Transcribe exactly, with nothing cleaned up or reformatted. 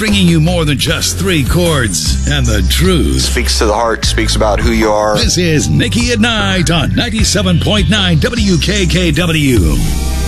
bringing you more than just three chords and the truth. Speaks to the heart, speaks about who you are. This is Nikki at Night on ninety-seven point nine W K K W.